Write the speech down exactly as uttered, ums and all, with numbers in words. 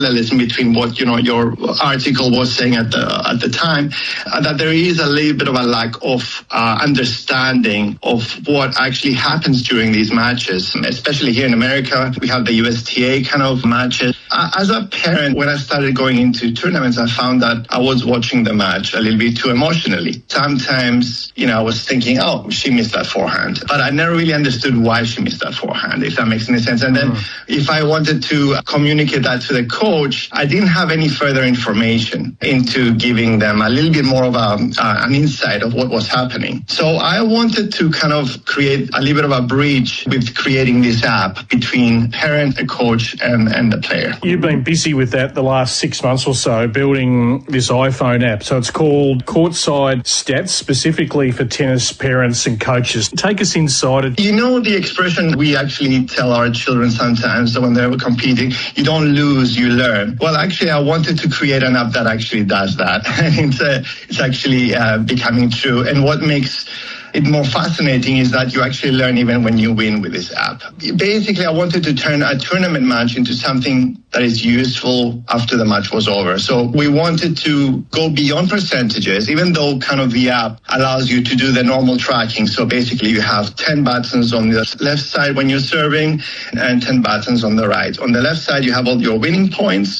parallelism between what, you know, your article was saying at the at the time, uh, that there is a little bit of a lack of uh, understanding of what actually happens during these matches, especially here in America. We have the U S T A kind of matches. Uh, as a parent, when I started going into tournaments, I found that I was watching the match a little bit too emotionally. Sometimes, you know, I was thinking, oh, she missed that forehand. But I never really understood why she missed that forehand, if that makes any sense. And then mm-hmm. if I wanted to communicate that to the coach, I didn't have any further information into giving them a little bit more of a, uh, an insight of what was happening. So I wanted to kind of create a little bit of a bridge with creating this app between parent, a coach, and, and the player. You've been busy with that the last six months or so, building this iPhone app. So it's called Courtside Stats, specifically for tennis parents and coaches. Take us inside it. You know the expression we actually tell our children sometimes when they're competing, you don't lose, you learn. Well, actually, I wanted to create an app that actually does that. And it's, uh, it's actually uh, becoming true. And what makes it more fascinating is that you actually learn even when you win with this app. Basically, I wanted to turn a tournament match into something that is useful after the match was over. So we wanted to go beyond percentages, even though kind of the app allows you to do the normal tracking. So basically, you have ten buttons on the left side when you're serving and ten buttons on the right. On the left side, you have all your winning points.